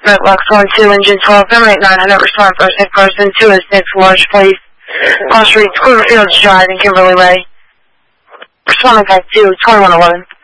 Red Box 1-2, engine 12, terminate 900, respond first hit person, 2 is Nick Large, please. Cross Reeds, Cloverfield Drive in Kimberly Way. Responding type 2, 2111.